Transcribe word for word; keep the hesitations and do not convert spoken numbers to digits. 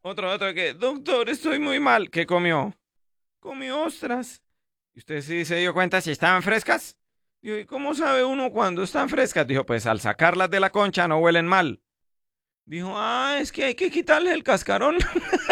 Otro, otro que, doctor, estoy muy mal. ¿Qué comió? Comió ostras. ¿Y usted sí se dio cuenta si estaban frescas? Dijo, ¿y cómo sabe uno cuando están frescas? Dijo, pues al sacarlas de la concha no huelen mal. Dijo, ah, es que hay que quitarle el cascarón.